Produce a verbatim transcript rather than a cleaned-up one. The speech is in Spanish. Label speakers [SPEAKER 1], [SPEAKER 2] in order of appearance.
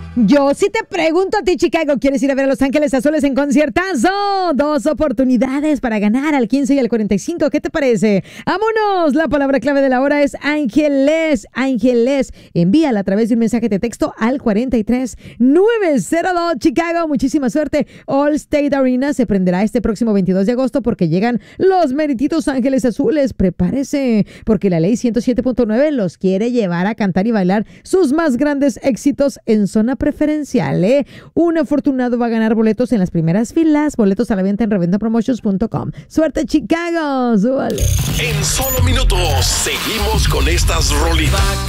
[SPEAKER 1] Yo sí te pregunto a ti, Chicago, ¿quieres ir a ver a Los Ángeles Azules en conciertazo? Dos oportunidades para ganar al quince y al cuarenta y cinco. ¿Qué te parece? ¡Vámonos! La palabra clave de la hora es Ángeles. Ángeles. Envíala a través de un mensaje de texto al cuarenta y tres nueve cero dos. Chicago, muchísima suerte. All State Arena se prenderá este próximo veintidós de agosto porque llegan los merititos Ángeles Azules. Prepárese, porque la ley ciento siete punto nueve los quiere llevar a cantar y bailar sus más grandes éxitos en zona preferencial, ¿eh? Un afortunado va a ganar boletos en las primeras filas. Boletos a la venta en reventa promotions punto com. ¡Suerte, Chicago! ¡Súbale!
[SPEAKER 2] En solo minutos seguimos con estas rolitas.